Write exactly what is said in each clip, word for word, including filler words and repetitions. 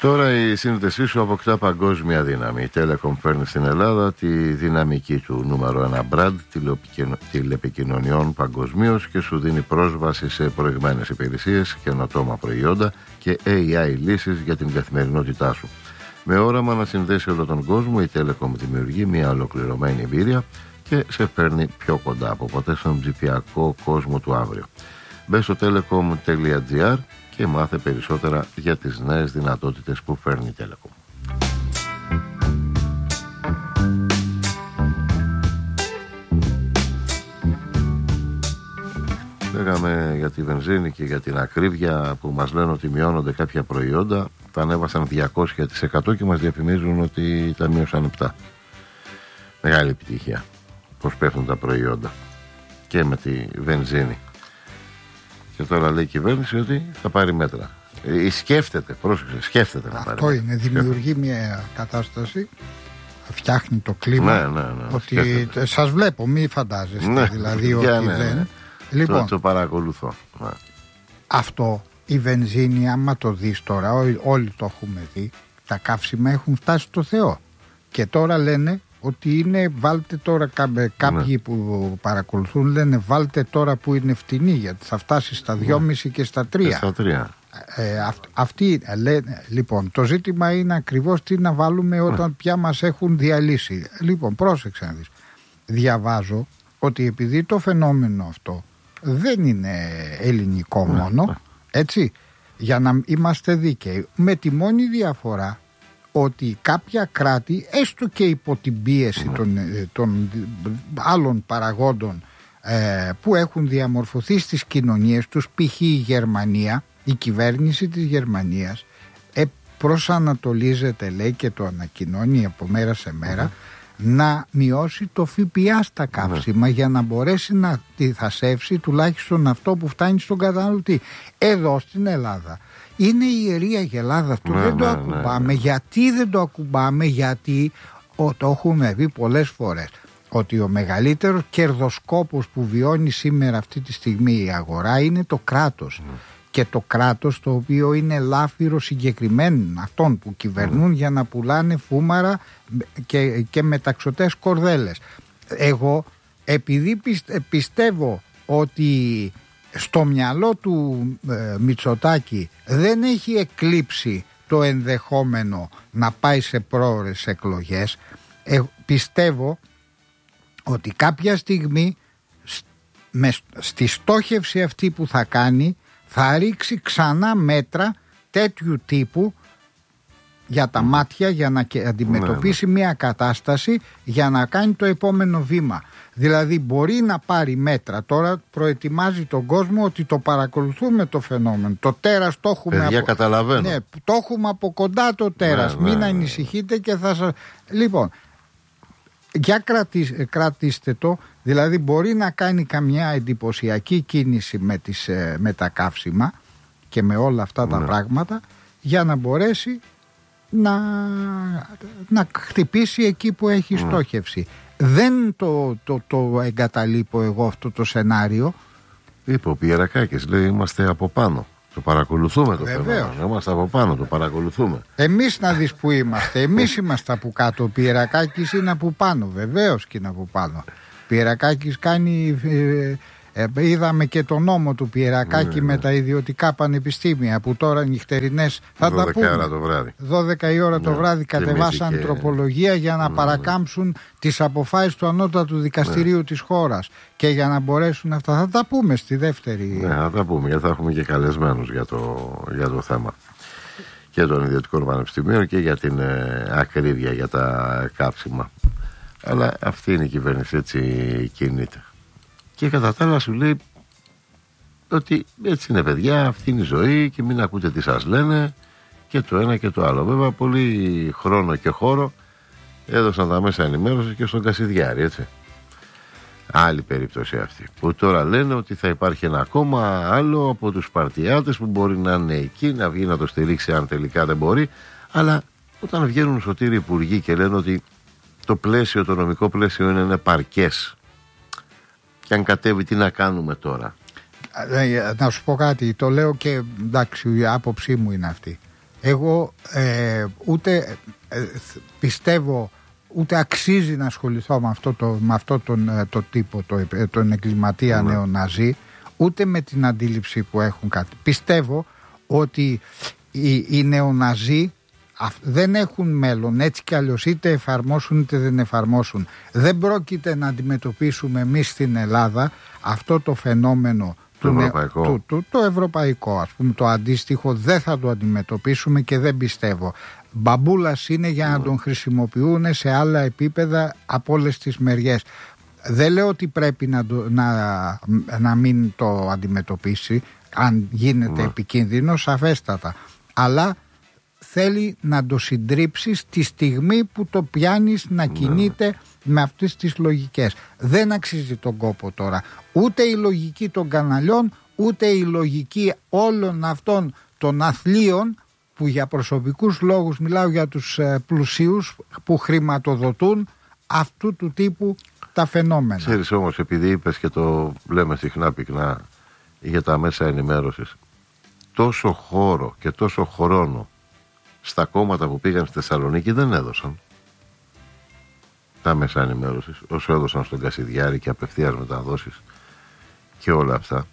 Τώρα η σύνδεσή σου αποκτά παγκόσμια δύναμη. Η Telecom φέρνει στην Ελλάδα τη δυναμική του νούμερο ένα brand τηλεπικοινωνιών παγκοσμίως και σου δίνει πρόσβαση σε προηγμένες υπηρεσίες, καινοτόμα προϊόντα και έι άι λύσεις για την καθημερινότητά σου. Με όραμα να συνδέσει όλο τον κόσμο, η Telecom δημιουργεί μια ολοκληρωμένη εμπειρία και σε φέρνει πιο κοντά από ποτέ στον ψηφιακό κόσμο του αύριο. Μπε στο telecom τελεία gr και μάθε περισσότερα για τις νέες δυνατότητες που φέρνει η Telecom. Λέγαμε για τη βενζίνη και για την ακρίβεια που μας λένε ότι μειώνονται κάποια προϊόντα. Τα ανέβασαν διακόσια τοις εκατό και μας διαφημίζουν ότι τα μείωσαν επτά. Μεγάλη επιτυχία πως πέφτουν τα προϊόντα και με τη βενζίνη. Και τώρα λέει η κυβέρνηση ότι θα πάρει μέτρα. Ε, σκέφτεται, πρόσεξε, σκέφτεται να πάρει. Αυτό είναι, δημιουργεί μια κατάσταση, φτιάχνει το κλίμα. Ναι, ναι, ναι, ότι σας βλέπω, μη φαντάζεστε, ναι, δηλαδή ότι ναι, δεν. Ναι. Λοιπόν, το, το παρακολουθώ. Ναι. Αυτό, η βενζίνη, άμα το δεις τώρα, ό, όλοι το έχουμε δει, τα καύσιμα έχουν φτάσει στο Θεό. Και τώρα λένε ότι είναι, βάλτε τώρα, κάποιοι ναι. που παρακολουθούν λένε βάλτε τώρα που είναι φτηνή, γιατί θα φτάσει στα δυόμισι ναι. και στα τρία. Και στα τρία. Ε, αυ, αυτοί λένε, λοιπόν, το ζήτημα είναι ακριβώς τι να βάλουμε όταν ναι. πια μας έχουν διαλύσει. Λοιπόν, πρόσεξε να δεις. Διαβάζω ότι επειδή το φαινόμενο αυτό δεν είναι ελληνικό ναι. μόνο, έτσι, για να είμαστε δίκαιοι, με τη μόνη διαφορά ότι κάποια κράτη, έστω και υπό την πίεση mm. των, των άλλων παραγόντων ε, που έχουν διαμορφωθεί στις κοινωνίες τους, π.χ. η Γερμανία, η κυβέρνηση της Γερμανίας ε, προσανατολίζεται, λέει, και το ανακοινώνει από μέρα σε μέρα, mm. να μειώσει το ΦΠΑ στα καύσιμα mm. για να μπορέσει να διθασεύσει τουλάχιστον αυτό που φτάνει στον καταναλωτή. Εδώ στην Ελλάδα είναι η ιερή αγελάδα αυτό, ναι, δεν το ναι, ακουμπάμε. Ναι, ναι. Γιατί δεν το ακουμπάμε? Γιατί ο, το έχουμε δει πολλές φορές ότι ο μεγαλύτερος κερδοσκόπος που βιώνει σήμερα αυτή τη στιγμή η αγορά είναι το κράτος. Mm. Και το κράτος το οποίο είναι λάφυρο συγκεκριμένων αυτών που κυβερνούν mm. για να πουλάνε φούμαρα και, και μεταξωτές κορδέλες. Εγώ επειδή πιστεύω ότι στο μυαλό του ε, Μητσοτάκη δεν έχει εκλείψει το ενδεχόμενο να πάει σε πρόωρες εκλογές, ε, πιστεύω ότι κάποια στιγμή με, στη στόχευση αυτή που θα κάνει θα ρίξει ξανά μέτρα τέτοιου τύπου για τα μάτια, για να αντιμετωπίσει μια κατάσταση, για να κάνει το επόμενο βήμα. Δηλαδή μπορεί να πάρει μέτρα. Τώρα προετοιμάζει τον κόσμο ότι το παρακολουθούμε το φαινόμενο. Το τέρας το έχουμε, παιδιά, από... καταλαβαίνω. Ναι, το έχουμε από κοντά το τέρας. Ναι, Μην ναι, ανησυχείτε και θα σας... Λοιπόν, για κρατήστε, κρατήστε το. Δηλαδή μπορεί να κάνει καμιά εντυπωσιακή κίνηση με, τις, με τα καύσιμα και με όλα αυτά τα ναι. πράγματα, για να μπορέσει να, να χτυπήσει εκεί που έχει στόχευση. Mm. Δεν το, το, το εγκαταλείπω εγώ αυτό το σενάριο. Είπε ο Πιερακάκης, λέει, είμαστε από πάνω. Το παρακολουθούμε το φαινόμενο. Είμαστε από πάνω, το παρακολουθούμε. Εμείς να δεις που είμαστε. Εμείς είμαστε από κάτω. Ο Πιερακάκης είναι από πάνω. Βεβαίως και είναι από πάνω. Ο Πιερακάκης κάνει... Ε, Ε, είδαμε και το νόμο του Πιερακάκη ναι, με ναι. τα ιδιωτικά πανεπιστήμια που τώρα νυχτερινές θα τα πούμε το βράδυ. δώδεκα η ώρα ναι, το βράδυ κατεβάσαν και... τροπολογία για να ναι, παρακάμψουν ναι. τις αποφάσεις του ανώτατου δικαστηρίου ναι. της χώρας και για να μπορέσουν αυτά. Θα τα πούμε στη δεύτερη. Ναι, θα τα πούμε γιατί θα έχουμε και καλεσμένους για το, για το θέμα και των ιδιωτικών πανεπιστημίων και για την ε, ακρίβεια για τα κάψιμα. Αλλά αυτή είναι η κυβέρνηση, έτσι κινείται. Και κατά τα άλλα σου λέει ότι έτσι είναι, παιδιά, αυτή είναι η ζωή και μην ακούτε τι σας λένε και το ένα και το άλλο. Βέβαια πολύ χρόνο και χώρο έδωσαν τα μέσα ενημέρωση και στον Κασιδιάρη, έτσι. Άλλη περίπτωση αυτή που τώρα λένε ότι θα υπάρχει ένα κόμμα άλλο από τους παρτιάτες που μπορεί να είναι εκεί, να βγει να το στηρίξει αν τελικά δεν μπορεί. Αλλά όταν βγαίνουν σωτήροι υπουργοί και λένε ότι το πλαίσιο, το νομικό πλαίσιο είναι, είναι παρκές, και αν κατέβει τι να κάνουμε τώρα? Να σου πω κάτι, το λέω και εντάξει, η άποψή μου είναι αυτή. Εγώ ε, ούτε ε, πιστεύω, ούτε αξίζει να ασχοληθώ με αυτό, το, με αυτό τον το τύπο, το, τον εγκληματία mm. νεοναζί, ούτε με την αντίληψη που έχουν κάτι. Πιστεύω ότι οι, οι νεοναζί δεν έχουν μέλλον, έτσι κι αλλιώς, είτε εφαρμόσουν είτε δεν εφαρμόσουν. Δεν πρόκειται να αντιμετωπίσουμε εμείς στην Ελλάδα αυτό το φαινόμενο το του ευρωπαϊκό. Του, του, το ευρωπαϊκό, ας πούμε, το αντίστοιχο δεν θα το αντιμετωπίσουμε και δεν πιστεύω. Μπαμπούλας είναι για να τον χρησιμοποιούν σε άλλα επίπεδα από όλες τις μεριές. Δεν λέω ότι πρέπει να, να, να μην το αντιμετωπίσει αν γίνεται ναι. επικίνδυνο, σαφέστατα, αλλά θέλει να το συντρίψεις τη στιγμή που το πιάνεις να κινείται ναι. με αυτές τις λογικές. Δεν αξίζει τον κόπο τώρα ούτε η λογική των καναλιών, ούτε η λογική όλων αυτών των αθλίων που για προσωπικούς λόγους, μιλάω για τους πλουσίους που χρηματοδοτούν αυτού του τύπου τα φαινόμενα. Ξέρεις όμως, επειδή είπες και το λέμε συχνά πυκνά για τα μέσα ενημέρωσης, τόσο χώρο και τόσο χρόνο στα κόμματα που πήγαν στη Θεσσαλονίκη δεν έδωσαν τα μέσα ενημέρωσης όσο έδωσαν στον Κασιδιάρη και απευθείας μεταδόσεις και όλα αυτά.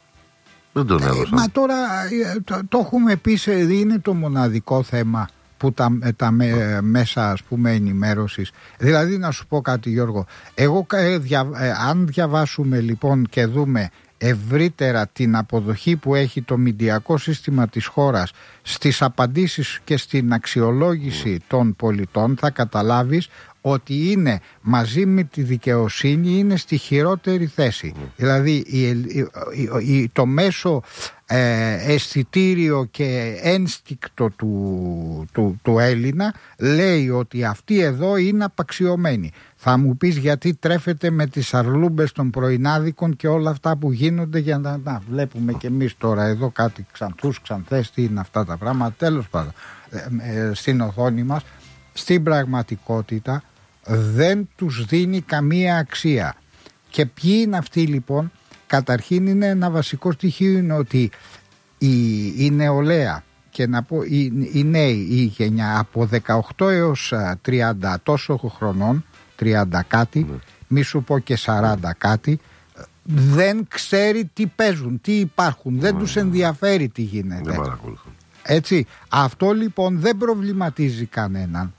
Δεν τον έδωσαν. Ε, μα τώρα το, το έχουμε πει, είναι το μοναδικό θέμα που τα, τα με, μέσα, ας πούμε, ενημέρωσης. Δηλαδή να σου πω κάτι, Γιώργο, εγώ δια, ε, αν διαβάσουμε λοιπόν και δούμε ευρύτερα την αποδοχή που έχει το μηντιακό σύστημα της χώρας στις απαντήσεις και στην αξιολόγηση των πολιτών, θα καταλάβεις ότι είναι μαζί με τη δικαιοσύνη, είναι στη χειρότερη θέση. Mm. Δηλαδή η, η, η, το μέσο ε, αισθητήριο και ένστικτο του, του, του Έλληνα λέει ότι αυτοί εδώ είναι απαξιωμένοι. Θα μου πεις γιατί τρέφεται με τις αρλούμπες των πρωινάδικων και όλα αυτά που γίνονται, για να, να βλέπουμε και εμείς τώρα εδώ κάτι ξανθούς, ξανθές, τι είναι αυτά τα πράγματα. Τέλος πάντων, ε, ε, στην οθόνη μας, στην πραγματικότητα δεν τους δίνει καμία αξία. Και ποιοι είναι αυτοί λοιπόν? Καταρχήν είναι ένα βασικό στοιχείο, είναι ότι η, η νεολαία και να πω οι, οι νέοι, η γενιά από δεκαοκτώ έως τριάντα τόσο χρονών, τριάντα κάτι, mm. μη σου πω και σαράντα κάτι, δεν ξέρει τι παίζουν, τι υπάρχουν, mm. δεν τους ενδιαφέρει τι γίνεται. Δεν παρακολουθούν. Έτσι, αυτό λοιπόν δεν προβληματίζει κανέναν.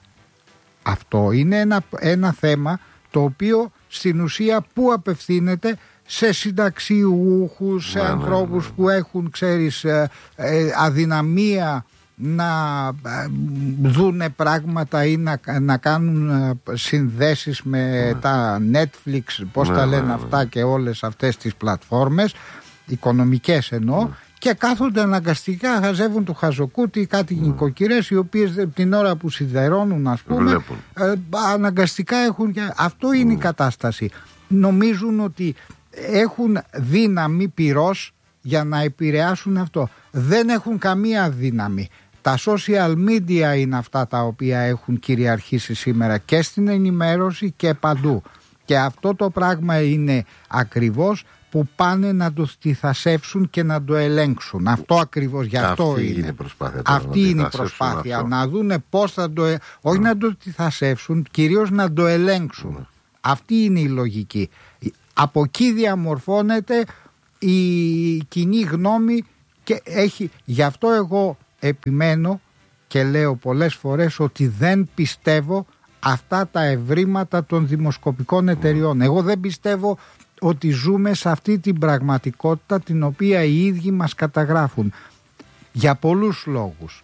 Αυτό είναι ένα, ένα θέμα το οποίο στην ουσία που απευθύνεται σε συνταξιούχους, σε ναι, ανθρώπους ναι, ναι. που έχουν, ξέρεις, ε, ε, αδυναμία να ε, δούνε πράγματα ή να, να κάνουν ε, συνδέσεις με ναι. τα Netflix, πώς ναι, τα λένε ναι, αυτά ναι. και όλες αυτές τις πλατφόρμες, οικονομικές εννοώ, ναι. και κάθονται αναγκαστικά, χαζεύουν το χαζοκούτι κάτι mm. νοικοκυρές οι οποίες την ώρα που σιδερώνουν, ας πούμε, ε, αναγκαστικά έχουν. Αυτό είναι mm. η κατάσταση. Νομίζουν ότι έχουν δύναμη πυρός για να επηρεάσουν αυτό. Δεν έχουν καμία δύναμη. Τα social media είναι αυτά τα οποία έχουν κυριαρχήσει σήμερα και στην ενημέρωση και παντού. Και αυτό το πράγμα είναι ακριβώς που πάνε να το στιθασεύσουν και να το ελέγξουν. Αυτό ακριβώς, γι' αυτό Αυτή είναι. είναι η προσπάθεια. Αυτή είναι η προσπάθεια. Αυτό. Να δούνε πώς θα το... Όχι mm. να το στιθασεύσουν, κυρίως να το ελέγξουν. Mm. Αυτή είναι η λογική. Από εκεί διαμορφώνεται η κοινή γνώμη και έχει... Γι' αυτό εγώ επιμένω και λέω πολλές φορές ότι δεν πιστεύω αυτά τα ευρήματα των δημοσκοπικών εταιριών. Mm. Εγώ δεν πιστεύω ότι ζούμε σε αυτή την πραγματικότητα την οποία οι ίδιοι μας καταγράφουν. Για πολλούς λόγους.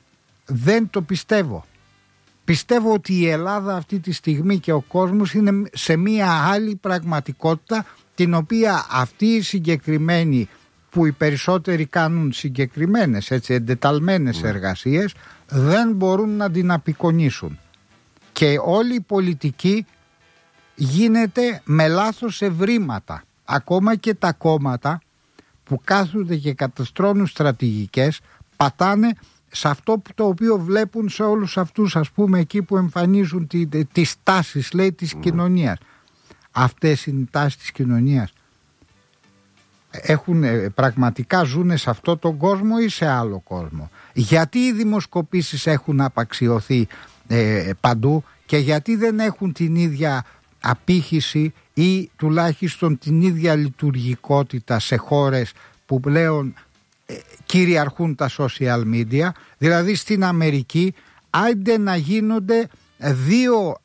Δεν το πιστεύω. Πιστεύω ότι η Ελλάδα αυτή τη στιγμή και ο κόσμος είναι σε μία άλλη πραγματικότητα, την οποία αυτοί οι συγκεκριμένοι, που οι περισσότεροι κάνουν συγκεκριμένες, έτσι, εντεταλμένες mm. εργασίες, δεν μπορούν να την απεικονίσουν. Και όλη η πολιτική γίνεται με λάθος ευρήματα. Ακόμα και τα κόμματα που κάθονται και καταστρώνουν στρατηγικές πατάνε σε αυτό που το οποίο βλέπουν σε όλους αυτούς, ας πούμε, εκεί που εμφανίζουν τη, τις τάσεις, λέει, της mm. κοινωνίας. Αυτές είναι οι τάσεις της κοινωνίας. Έχουν, πραγματικά ζουν σε αυτό τον κόσμο ή σε άλλο κόσμο? Γιατί οι δημοσκοπήσεις έχουν απαξιωθεί ε, παντού και γιατί δεν έχουν την ίδια απήχηση ή τουλάχιστον την ίδια λειτουργικότητα σε χώρες που πλέον ε, κυριαρχούν τα social media. Δηλαδή στην Αμερική άντε να γίνονται δύο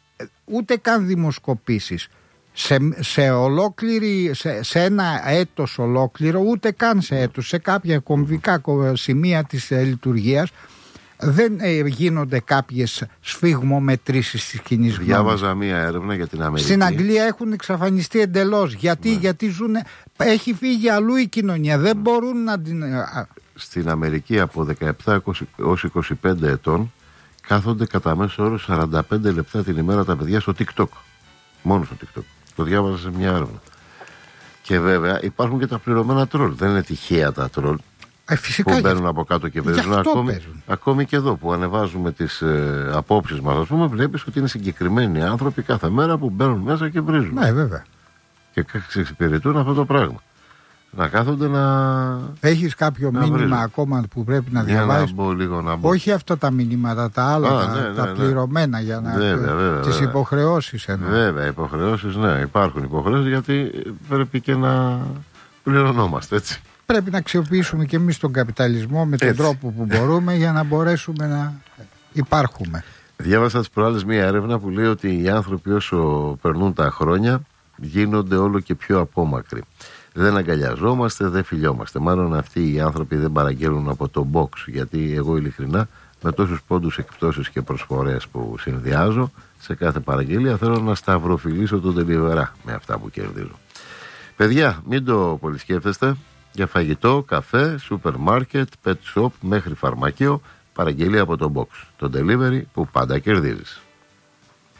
ούτε καν δημοσκοπήσεις σε, σε, ολόκληρη, σε, σε ένα έτος ολόκληρο, ούτε καν σε έτος, σε κάποια κομβικά σημεία της ε, λειτουργίας δεν ε, γίνονται κάποιες σφιγμομετρήσεις της κοινής γνώμης. Διάβαζα μία έρευνα για την Αμερική. Στην Αγγλία έχουν εξαφανιστεί εντελώς. Γιατί, ναι. γιατί ζουν, έχει φύγει αλλού η κοινωνία. Δεν μπορούν να την... Στην Αμερική από δεκαεπτά έως είκοσι πέντε ετών κάθονται κατά μέσο όρο σαράντα πέντε λεπτά την ημέρα τα παιδιά στο TikTok. Μόνο στο TikTok. Το διάβαζα σε μια έρευνα. Και βέβαια υπάρχουν και τα πληρωμένα τρόλ. Δεν είναι τυχαία τα τρόλ. Ε, φυσικά, που μπαίνουν από κάτω και βρίζουν. Ακόμη, παίζουν. ακόμη και εδώ που ανεβάζουμε τις ε, απόψεις μας, ας πούμε, βλέπεις ότι είναι συγκεκριμένοι άνθρωποι κάθε μέρα που μπαίνουν μέσα και βρίζουν. Ναι, βέβαια. Και εξυπηρετούν αυτό το πράγμα. Να κάθονται να. Έχεις κάποιο να μήνυμα βρίζουν. ακόμα που πρέπει να για διαβάσεις? να μπω λίγο να μπω. Όχι αυτά τα μηνύματα, τα άλλα, Α, τα, ναι, ναι, τα ναι. πληρωμένα για να. Βέβαια, βέβαια, τις βέβαια. υποχρεώσεις εννοώ. Βέβαια, υποχρεώσεις, ναι, υπάρχουν υποχρεώσεις γιατί πρέπει και να πληρωνόμαστε, έτσι. Πρέπει να αξιοποιήσουμε και εμείς τον καπιταλισμό με τον Έτσι. τρόπο που μπορούμε για να μπορέσουμε να υπάρχουμε. Διάβασα τις προάλλες μία έρευνα που λέει ότι οι άνθρωποι όσο περνούν τα χρόνια γίνονται όλο και πιο απόμακροι. Δεν αγκαλιαζόμαστε, δεν φιλιόμαστε. Μάλλον αυτοί οι άνθρωποι δεν παραγγέλνουν από το box, γιατί εγώ ειλικρινά με τόσους πόντους εκπτώσεις και προσφορές που συνδυάζω σε κάθε παραγγελία θέλω να σταυροφιλήσω τον τελειβερά με αυτά που κερδίζω. Παιδιά, μην το πολυσκέφτεστε. Για φαγητό, καφέ, σούπερ μάρκετ, pet shop μέχρι φαρμακείο, παραγγελία από το box. Το delivery που πάντα κερδίζεις.